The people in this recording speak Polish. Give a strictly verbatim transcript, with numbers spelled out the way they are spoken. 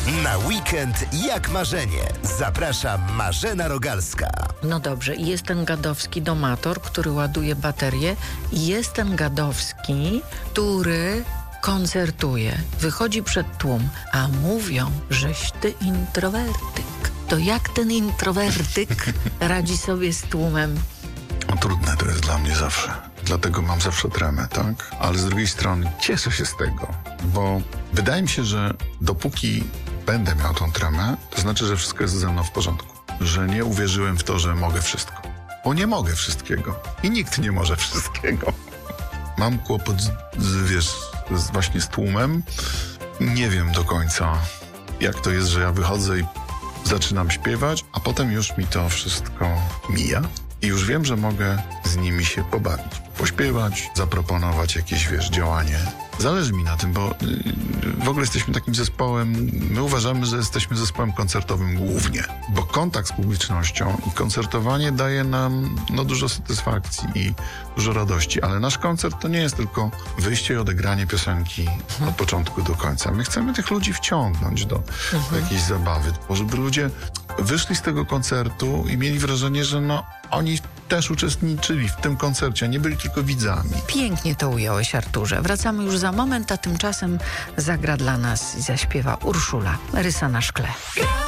Na weekend jak marzenie. Zaprasza Marzena Rogalska. No dobrze, i jest ten gadowski domator, który ładuje baterię, i jest ten gadowski, który koncertuje, wychodzi przed tłum, a mówią, żeś ty introwertyk. To jak ten introwertyk radzi sobie z tłumem? No, trudne to jest dla mnie zawsze. Dlatego mam zawsze tremę, tak? Ale z drugiej strony cieszę się z tego, bo wydaje mi się, że dopóki będę miał tą tremę, to znaczy, że wszystko jest ze mną w porządku. Że nie uwierzyłem w to, że mogę wszystko. Bo nie mogę wszystkiego. I nikt nie może wszystkiego. Mam kłopot z, z, wiesz, z, właśnie z tłumem. Nie wiem do końca, jak to jest, że ja wychodzę i zaczynam śpiewać, a potem już mi to wszystko mija. I już wiem, że mogę z nimi się pobawić, pośpiewać, zaproponować jakieś, wiesz, działanie. Zależy mi na tym, bo yy, w ogóle jesteśmy takim zespołem, my uważamy, że jesteśmy zespołem koncertowym głównie, bo kontakt z publicznością i koncertowanie daje nam no, dużo satysfakcji i dużo radości, ale nasz koncert to nie jest tylko wyjście i odegranie piosenki od początku do końca. My chcemy tych ludzi wciągnąć do, do jakiejś zabawy, bo żeby ludzie wyszli z tego koncertu i mieli wrażenie, że no oni też uczestniczyli w tym koncercie, a nie byli tylko widzami. Pięknie to ująłeś, Arturze. Wracamy już za moment, a tymczasem zagra dla nas i zaśpiewa Urszula, Rysa na szkle.